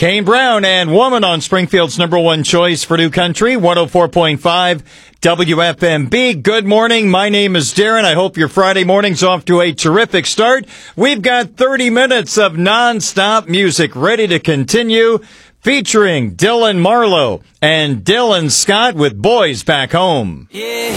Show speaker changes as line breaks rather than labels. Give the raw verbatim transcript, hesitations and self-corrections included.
Kane Brown and Woman on Springfield's number one choice for New Country, one oh four point five W F M B. Good morning. My name is Darren. I hope your Friday morning's off to a terrific start. We've got thirty minutes of nonstop music ready to continue, featuring Dylan Marlowe and Dylan Scott with Boys Back Home. Yeah.